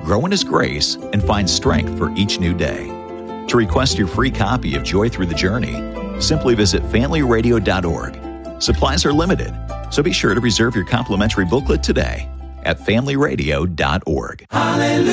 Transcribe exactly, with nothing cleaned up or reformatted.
grow in His grace and find strength for each new day. To request your free copy of Joy Through the Journey, simply visit family radio dot org. Supplies are limited, so be sure to reserve your complimentary booklet today at family radio dot org. Hallelujah.